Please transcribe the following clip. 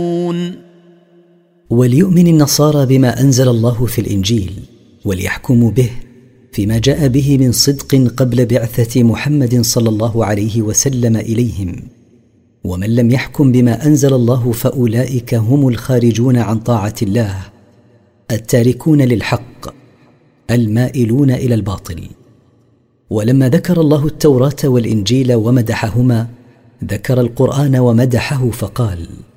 وليؤمن النصارى بما أنزل الله في الإنجيل وليحكموا به فيما جاء به من صدق قبل بعثة محمد صلى الله عليه وسلم إليهم، ومن لم يحكم بما أنزل الله فأولئك هم الخارجون عن طاعة الله، التاركون للحق، المائلون إلى الباطل. ولما ذكر الله التوراة والإنجيل ومدحهما ذكر القرآن ومدحه فقال: